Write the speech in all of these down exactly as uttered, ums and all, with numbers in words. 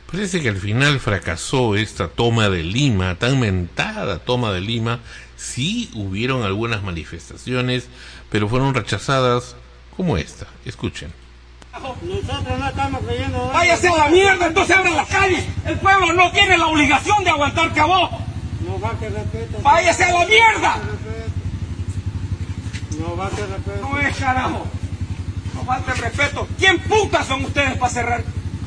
Parece que al final fracasó esta toma de Lima, tan mentada toma de Lima. Sí hubieron algunas manifestaciones, pero fueron rechazadas como esta. Escuchen. Nosotros no estamos creyendo. ¡Váyase a la mierda! Entonces abran las calles. El pueblo no tiene la obligación de aguantar cabó. No va que respeto. ¡Váyase a la mierda! No va que respeto. No es carajo. No falta el respeto. ¿Quién putas son ustedes para cerrar?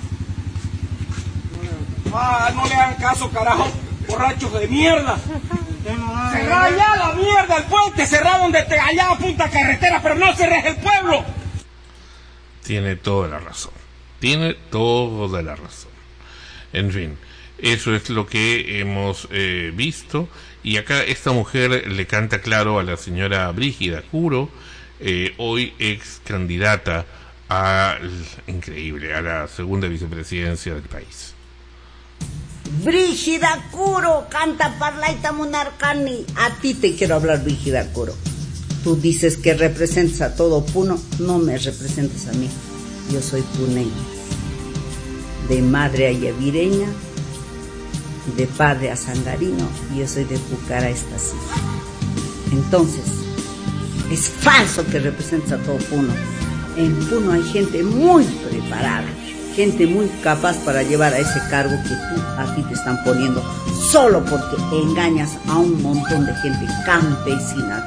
Ah, no le hagan caso, carajo. Borrachos de mierda. Cerrá allá la mierda, el puente, cerrá donde te allá apunta carretera, pero no cerres el pueblo. Tiene toda la razón. Tiene toda la razón. En fin, eso es lo que hemos eh, visto. Y acá esta mujer le canta claro a la señora Brígida Curo, eh, hoy ex candidata a, increíble, a la segunda vicepresidencia del país. Brígida Curo, canta parlaita monarcani. A ti te quiero hablar, Brígida Curo. Tú dices que representas a todo Puno, no me representas a mí. Yo soy puneña, de madre ayavireña, de padre asangarino, y yo soy de Pucara Estación. Entonces, es falso que representes a todo Puno. En Puno hay gente muy preparada, gente muy capaz para llevar a ese cargo que tú a ti te están poniendo, solo porque engañas a un montón de gente campesina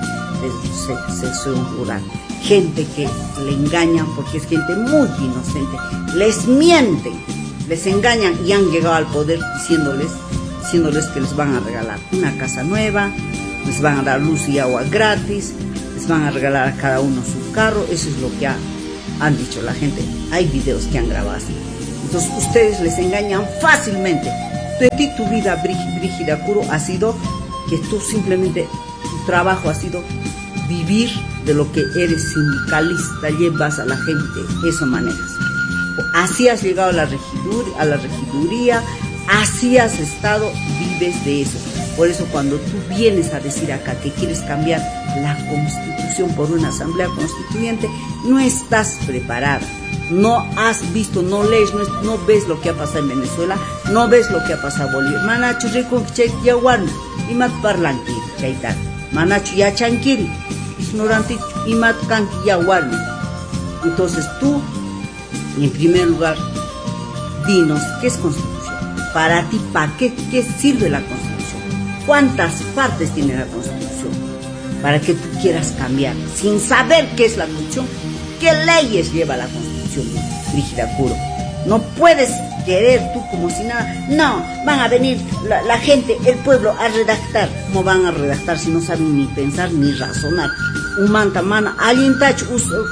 de sección rural, gente que le engañan porque es gente muy inocente, les mienten, les engañan y han llegado al poder diciéndoles, diciéndoles que les van a regalar una casa nueva, les van a dar luz y agua gratis, les van a regalar a cada uno su carro. Eso es lo que ha, han dicho la gente. Hay videos que han grabado así. Entonces ustedes les engañan fácilmente. De ti tu vida, Brígida Curo, ha sido que tú simplemente, tu trabajo ha sido vivir de lo que eres sindicalista, llevas a la gente, eso manejas. Así has llegado a la regiduría, a la regiduría, así has estado, vives de eso. Por eso cuando tú vienes a decir acá que quieres cambiar la Constitución por una asamblea constituyente, no estás preparada. No has visto, no lees, no, no ves lo que ha pasado en Venezuela, no ves lo que ha pasado en Bolivia. Manachu rico que yaguarna, imat parlanqui, chaitan. Manachu ya chanquiri, ignorante, imat kanki yaguarna. Entonces tú, en primer lugar, dinos, ¿qué es Constitución? Para ti, ¿para qué, qué sirve la Constitución? ¿Cuántas partes tiene la Constitución? Para que tú quieras cambiar, sin saber qué es la Constitución, qué leyes lleva la Constitución. Brígida Curo, no puedes querer tú como si nada. No, van a venir la, la gente, el pueblo a redactar. ¿Cómo van a redactar si no saben ni pensar ni razonar? Un manta mana, alguien tacho,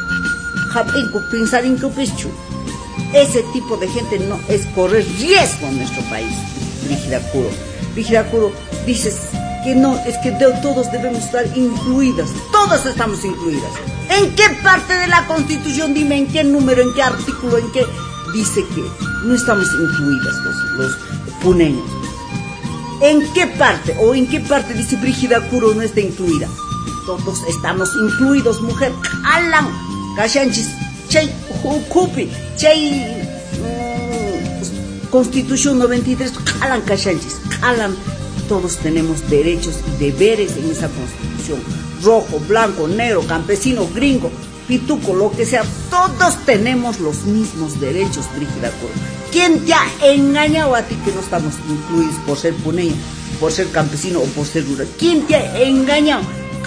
pensar en pichu. Ese tipo de gente no es correr riesgo en nuestro país. Brígida Curo, Brígida Curo, dices que no, es que de, todos debemos estar incluidas, todas estamos incluidas. ¿En qué parte de la Constitución, dime, en qué número, en qué artículo, en qué dice que no estamos incluidas los, los puneños? ¿En qué parte, o en qué parte dice Brígida Curo no está incluida? Todos estamos incluidos, mujer. Alan, Kashanchis, Chay, Hukupi, Chay, mmm, Constitución noventa y tres, Alan, Kashanchis, Alan. Todos tenemos derechos y deberes en esa Constitución. Rojo, blanco, negro, campesino, gringo, pituco, lo que sea. Todos tenemos los mismos derechos, Brígida Curo. ¿Quién te ha engañado a ti que no estamos incluidos por ser puneño, por ser campesino o por ser rural? ¿Quién te ha engañado?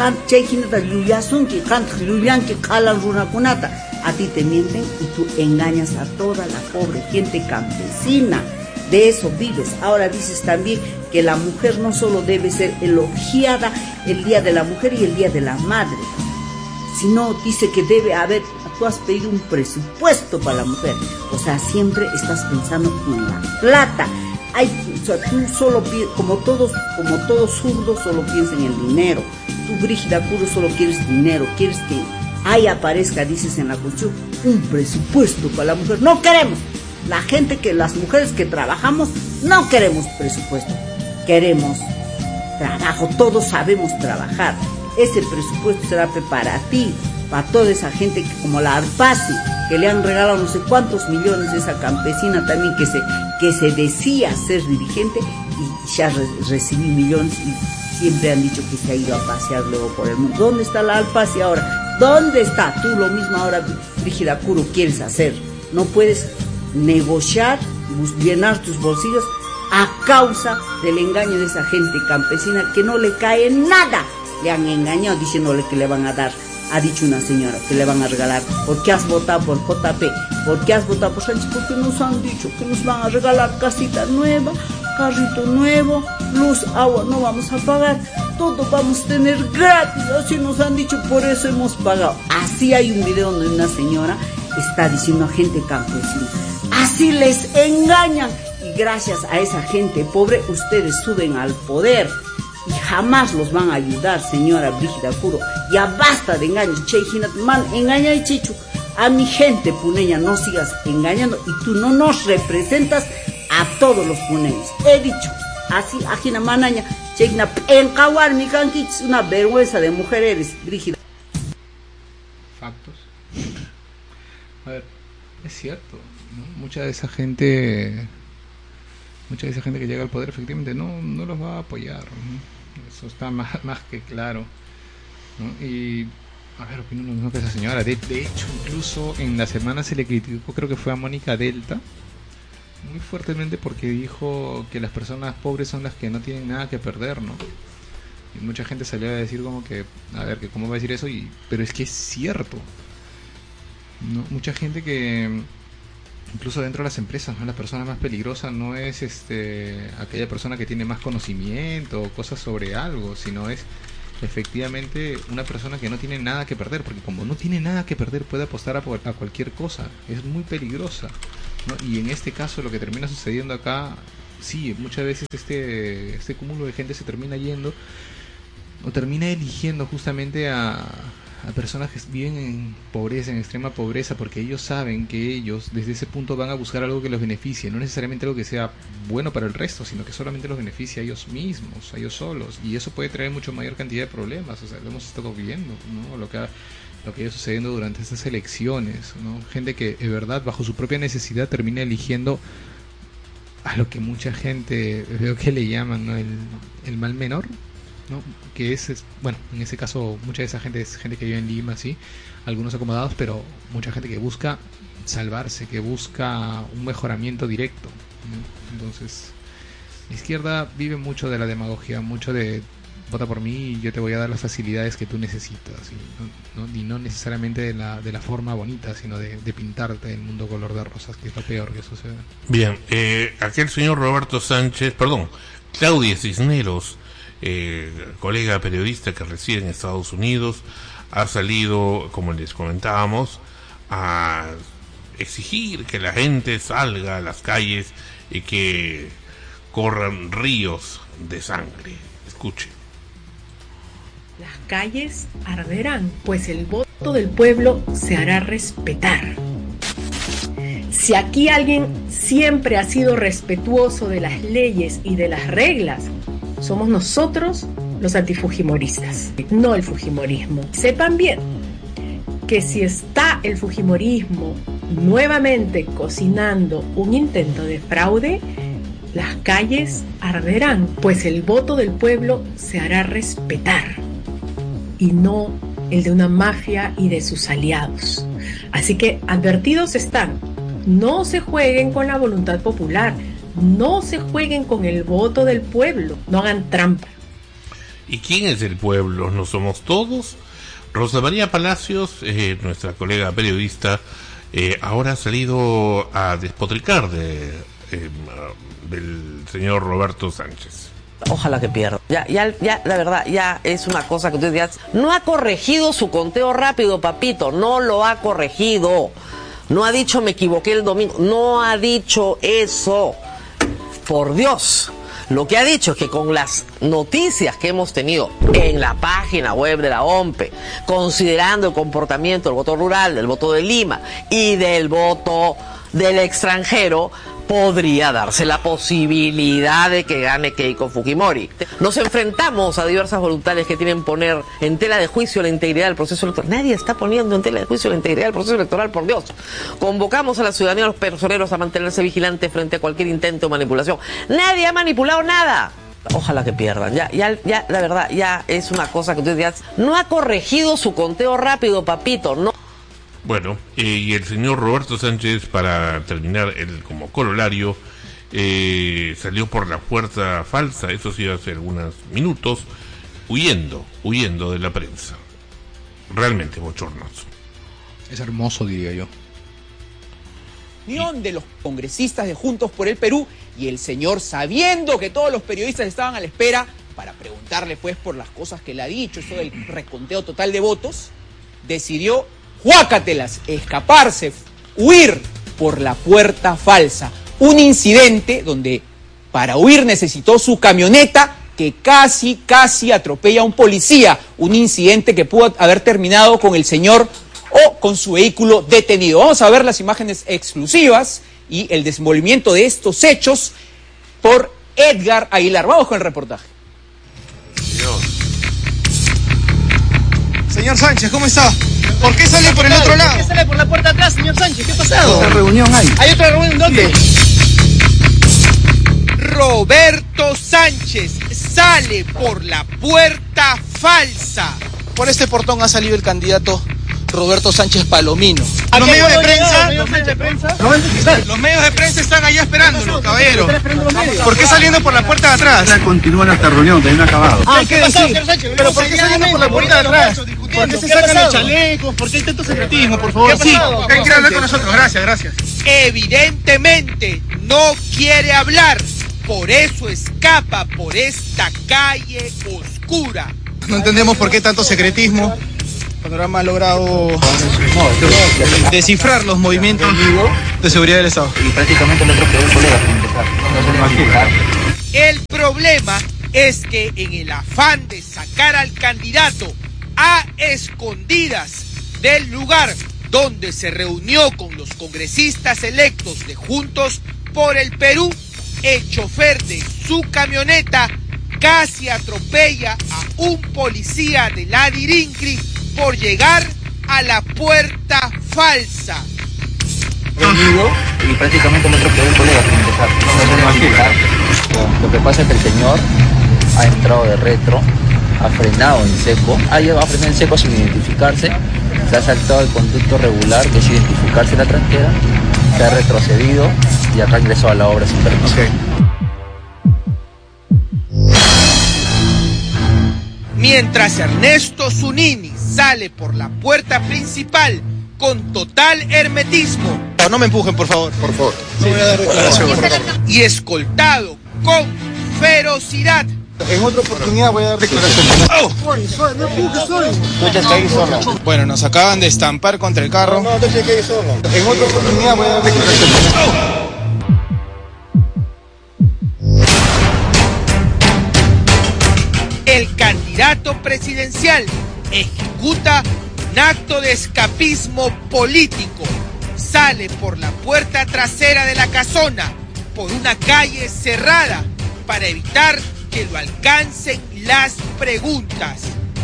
A ti te mienten y tú engañas a toda la pobre gente campesina. De eso vives. Ahora dices también que la mujer no solo debe ser elogiada el Día de la Mujer y el Día de la Madre, sino dice que debe haber, tú has pedido un presupuesto para la mujer. O sea, siempre estás pensando en la plata. Hay, o sea, tú solo, como todos, como todos zurdos, solo piensan en el dinero. Tú, Brígida Curo, solo quieres dinero, quieres que ahí aparezca, dices en la Constitución, un presupuesto para la mujer. No queremos. La gente que, las mujeres que trabajamos, no queremos presupuesto, queremos trabajo, todos sabemos trabajar. Ese presupuesto será para ti, para toda esa gente que, como la Arpasi, que le han regalado no sé cuántos millones a esa campesina también que se, que se decía ser dirigente y ya re, recibí millones y siempre han dicho que se ha ido a pasear luego por el mundo. ¿Dónde está la Alpasi ahora? ¿Dónde está? Tú lo mismo ahora, Brígida Curo, quieres hacer. No puedes negociar, llenar tus bolsillos a causa del engaño de esa gente campesina que no le cae nada. Le han engañado diciéndole que le van a dar, ha dicho una señora, que le van a regalar. ¿Por qué has votado por J P? ¿Por qué has votado por Sánchez? Porque nos han dicho que nos van a regalar casita nueva, carrito nuevo, luz, agua, no vamos a pagar, todo vamos a tener gratis, así nos han dicho, por eso hemos pagado. Así hay un video donde una señora está diciendo a gente campesina, así les engañan, y gracias a esa gente pobre ustedes suben al poder y jamás los van a ayudar, señora Brígida Curo. Ya basta de engaños, Chejina, man, engaña y chichu a mi gente puneña, no sigas engañando y tú no nos representas a todos los puneños. He dicho, así, ajina manaña, Chejina, en Kawar, mi canquich, una vergüenza de mujer eres, Brígida. Factos. A ver, es cierto, ¿no? Mucha de esa gente, mucha de esa gente que llega al poder efectivamente no, no los va a apoyar, ¿no? Eso está más, más que claro, ¿no? Y a ver, opino lo mismo que esa señora. De, de hecho, incluso en la semana se le criticó, creo que fue a Mónica Delta, muy fuertemente porque dijo que las personas pobres son las que no tienen nada que perder, ¿no? Y mucha gente salió a decir como que, a ver, que cómo va a decir eso, y pero es que es cierto, ¿no? Mucha gente que, incluso dentro de las empresas, ¿no? La persona más peligrosa no es este aquella persona que tiene más conocimiento o cosas sobre algo, sino es efectivamente una persona que no tiene nada que perder, porque como no tiene nada que perder puede apostar a, a cualquier cosa, es muy peligrosa, ¿no? Y en este caso lo que termina sucediendo acá, sí, muchas veces este, este cúmulo de gente se termina yendo o termina eligiendo justamente a, a personas que viven en pobreza, en extrema pobreza, porque ellos saben que ellos desde ese punto van a buscar algo que los beneficie, no necesariamente algo que sea bueno para el resto, sino que solamente los beneficia a ellos mismos, a ellos solos, y eso puede traer mucho mayor cantidad de problemas. O sea, lo hemos estado viendo, ¿no? Lo que ha, lo que ha ido sucediendo durante estas elecciones, ¿no? Gente que de verdad bajo su propia necesidad termina eligiendo a lo que mucha gente veo que le llaman, ¿no? el, el mal menor, ¿no? Que es, es, bueno, en ese caso mucha de esa gente es gente que vive en Lima, sí, algunos acomodados, pero mucha gente que busca salvarse, que busca un mejoramiento directo, ¿no? Entonces, la izquierda vive mucho de la demagogia, mucho de vota por mí y yo te voy a dar las facilidades que tú necesitas, y no, no, y no necesariamente de la, de la forma bonita, sino de, de pintarte el mundo color de rosas, que es lo peor que sucede. Bien, eh, aquel señor Roberto Sánchez, perdón, Claudia Cisneros, eh, colega periodista que reside en Estados Unidos, ha salido, como les comentábamos, a exigir que la gente salga a las calles y que corran ríos de sangre. Escuche. Las calles arderán, pues el voto del pueblo se hará respetar. Si aquí alguien siempre ha sido respetuoso de las leyes y de las reglas, somos nosotros los antifujimoristas, no el fujimorismo. Sepan bien que si está el fujimorismo nuevamente cocinando un intento de fraude, las calles arderán, pues el voto del pueblo se hará respetar y no el de una mafia y de sus aliados. Así que advertidos están, no se jueguen con la voluntad popular, no se jueguen con el voto del pueblo, no hagan trampa. ¿Y quién es el pueblo? ¿No somos todos? Rosa María Palacios, eh, nuestra colega periodista, eh, ahora ha salido a despotricar de, eh, del señor Roberto Sánchez. Ojalá que pierda. Ya, ya, ya, la verdad, ya es una cosa que ustedes ya... No ha corregido su conteo rápido, papito, no lo ha corregido. No ha dicho me equivoqué el domingo, no ha dicho eso. Por Dios. Lo que ha dicho es que con las noticias que hemos tenido en la página web de la O M P E, considerando el comportamiento del voto rural, del voto de Lima y del voto del extranjero, podría darse la posibilidad de que gane Keiko Fujimori. Nos enfrentamos a diversas voluntades que tienen poner en tela de juicio la integridad del proceso electoral. Nadie está poniendo en tela de juicio la integridad del proceso electoral, por Dios. Convocamos a la ciudadanía, a los personeros a mantenerse vigilantes frente a cualquier intento de manipulación. Nadie ha manipulado nada. Ojalá que pierdan. Ya, ya, ya, la verdad, ya es una cosa que tú decías. No ha corregido su conteo rápido, papito. No. Bueno, eh, y el señor Roberto Sánchez, para terminar el como corolario, eh, salió por la puerta falsa, eso sí hace algunos minutos, huyendo, huyendo de la prensa. Realmente bochornoso. Es hermoso, diría yo. De los congresistas de Juntos por el Perú, y el señor, sabiendo que todos los periodistas estaban a la espera para preguntarle pues por las cosas que le ha dicho, eso del reconteo total de votos, decidió, juácatelas, escaparse, huir por la puerta falsa. Un incidente donde para huir necesitó su camioneta, que casi, casi atropella a un policía. Un incidente que pudo haber terminado con el señor o con su vehículo detenido. Vamos a ver las imágenes exclusivas y el desenvolvimiento de estos hechos por Edgar Aguilar. Vamos con el reportaje. Dios. Señor Sánchez, ¿cómo está? ¿Por qué sale por el otro lado? ¿Por qué sale por la puerta atrás, señor Sánchez? ¿Qué ha pasado? ¿Otra reunión hay? ¿Hay otra reunión dónde? Roberto Sánchez sale por la puerta falsa. Por este portón ha salido el candidato Roberto Sánchez Palomino. ¿Los medios de prensa? ¿Los medios de prensa? Los medios de prensa están allá esperándolo, caballero. ¿Por qué saliendo por la puerta de atrás? Continúa nuestra reunión, todavía no ha acabado. Ah, ¿qué pasó, señor Sánchez? ¿Pero por qué saliendo por la puerta de atrás? ¿Por qué se sacan los chalecos? ¿Por qué hay tanto secretismo, por favor? ¿Qué ha pasado? Sí, quiere hablar con nosotros, gracias, gracias. Evidentemente no quiere hablar, por eso escapa por esta calle oscura. No entendemos por qué tanto secretismo. Panorama ha logrado descifrar los movimientos de seguridad del Estado. Y prácticamente lo atropelló un colega para empezar. El problema es que en el afán de sacar al candidato a escondidas del lugar donde se reunió con los congresistas electos de Juntos por el Perú, el chofer de su camioneta casi atropella a un policía de la Dirincri por llegar a la puerta falsa. Y prácticamente lo atropelló un colega para empezar. Lo que pasa es que el señor ha entrado de retro, ha frenado en seco, ha llevado a frenar en seco sin identificarse, se ha saltado el conducto regular, que es identificarse la tranquera, se ha retrocedido y acá ingresó a la obra sin permiso. Okay. Mientras Ernesto Zunini sale por la puerta principal con total hermetismo. No me empujen, por favor. Por favor. Sí. Voy a dar declaración, por favor. Y escoltado con ferocidad. En otra oportunidad voy a dar declaración. ¡Oh! No empujes solo. Bueno, nos acaban de estampar contra el carro. No, no, te que ir solo. En otra oportunidad voy a dar declaración. ¡Oh! El candidato presidencial ejecuta un acto de escapismo político. Sale por la puerta trasera de la casona, por una calle cerrada, para evitar que lo alcancen las preguntas.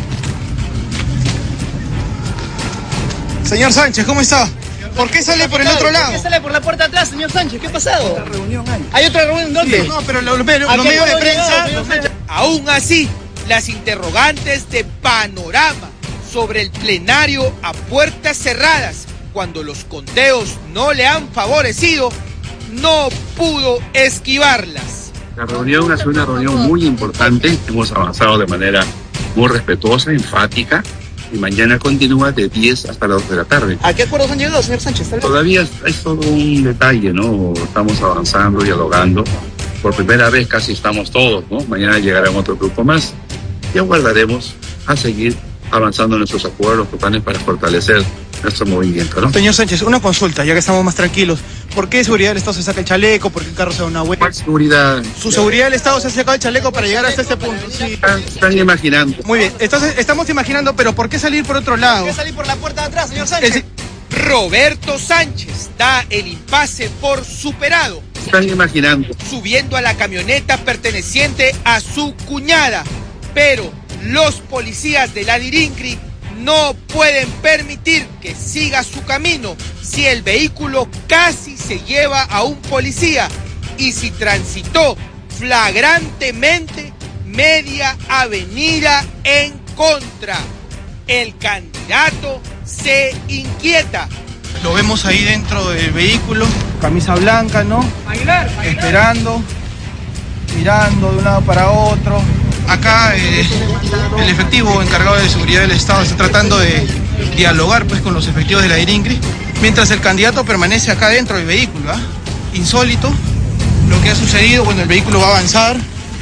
Señor Sánchez, ¿cómo está? ¿Por qué sale por el otro lado? ¿Por qué sale por la puerta atrás, señor Sánchez? ¿Qué ha pasado? ¿Otra reunión hay? ¿Hay otra reunión dónde? Sí. No, pero los, los, los medios de prensa... Aún así, las interrogantes de Panorama sobre el plenario a puertas cerradas, cuando los conteos no le han favorecido, no pudo esquivarlas. La reunión ha sido una reunión muy importante, hemos avanzado de manera muy respetuosa, enfática, y mañana continúa de diez hasta las dos de la tarde. ¿A qué acuerdos han llegado, señor Sánchez? Todavía es todo un detalle, ¿no? Estamos avanzando, dialogando. Por primera vez casi estamos todos, ¿no? Mañana llegarán otro grupo más y aguardaremos a seguir avanzando en nuestros acuerdos, planes para fortalecer nuestro movimiento, ¿no? Señor Sánchez, una consulta, ya que estamos más tranquilos. ¿Por qué seguridad del Estado se saca el chaleco? ¿Por qué el carro se da una vuelta? ¿Cuál seguridad? Su seguridad del Estado se ha sacado el chaleco para llegar hasta este punto. Sí. Están, están imaginando. Muy bien, entonces estamos imaginando, pero ¿por qué salir por otro lado? ¿Por qué salir por la puerta de atrás, señor Sánchez? El... Roberto Sánchez da el impasse por superado Están imaginando. Subiendo a la camioneta perteneciente a su cuñada. Pero los policías de la Lirincri no pueden permitir que siga su camino si el vehículo casi se lleva a un policía y si transitó flagrantemente media avenida en contra. El candidato se inquieta. Lo vemos ahí dentro del vehículo, camisa blanca, ¿no? Aguilar, Aguilar. Esperando, mirando de un lado para otro. Acá eh, el efectivo encargado de seguridad del Estado está tratando de dialogar pues con los efectivos de la Lirincri, mientras el candidato permanece acá dentro del vehículo, ¿eh? Insólito lo que ha sucedido. Bueno, el vehículo va a avanzar.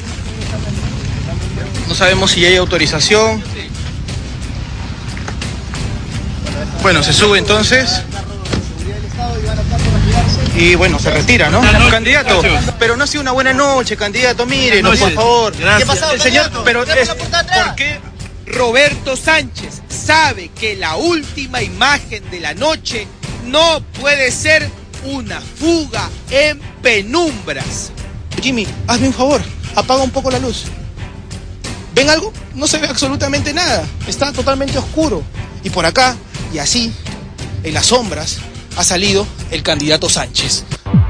No sabemos si hay autorización. Bueno, se sube entonces. Y bueno, se retira, ¿no? Candidato, pero no ha sido una buena noche, candidato, mírenos, por favor. ¿Qué ha pasado, señor? Pero es, ¿por qué Roberto Sánchez sabe que la última imagen de la noche no puede ser una fuga en penumbras? Jimmy, hazme un favor, apaga un poco la luz. ¿Ven algo? No se ve absolutamente nada, está totalmente oscuro. Y por acá, y así, en las sombras, ha salido el candidato Sánchez.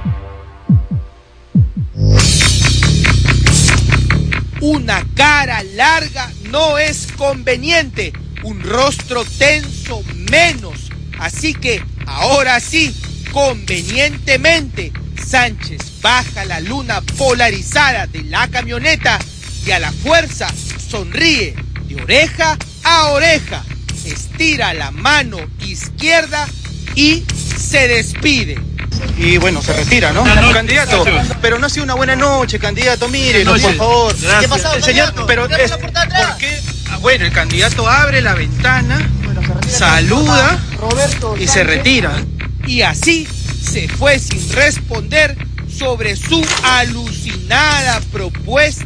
Una cara larga no es conveniente, un rostro tenso menos. Así que, ahora sí, convenientemente, Sánchez baja la luna polarizada de la camioneta y a la fuerza sonríe de oreja a oreja, estira la mano izquierda y se despide. Y bueno, se retira, ¿no? no candidato, pero no ha sido una buena noche, candidato, mírenos, por favor. ¿Qué ha pasado, señor? Pero es, ¿por qué? Bueno, el candidato abre la ventana, saluda y se retira. Y así se fue sin responder sobre su alucinada propuesta